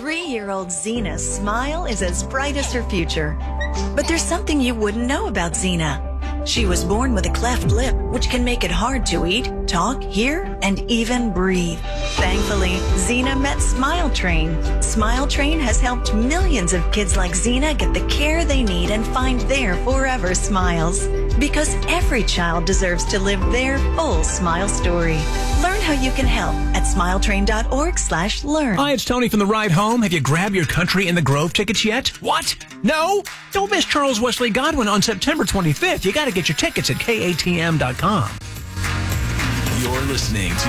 3-year-old Zena's smile is as bright as her future. But there's something you wouldn't know about Zena. She was born with a cleft lip, which can make it hard to eat, talk, hear, and even breathe. Thankfully, Zena met Smile Train. Smile Train has helped millions of kids like Zena get the care they need and find their forever smiles. Because every child deserves to live their full smile story. Learn how you can help at smiletrain.org/learn. Hi, it's Tony from The Ride Home. Have you grabbed your Country in the Grove tickets yet? What? No? Don't miss Charles Wesley Godwin on September 25th. You got to get your tickets at katm.com. You're listening to